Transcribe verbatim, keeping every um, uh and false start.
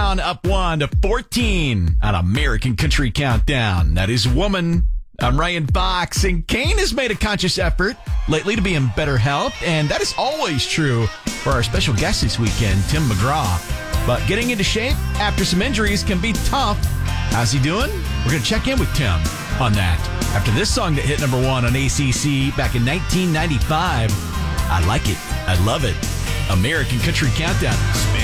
down, up one to fourteen on American Country Countdown. That is Woman. I'm Ryan Fox, and Kane has made a conscious effort lately to be in better health, and that is always true for our special guest this weekend, Tim McGraw. But getting into shape after some injuries can be tough. How's he doing? We're going to check in with Tim on that after this song that hit number one on A C C back in nineteen ninety-five. I like it. I love it. American Country Countdown.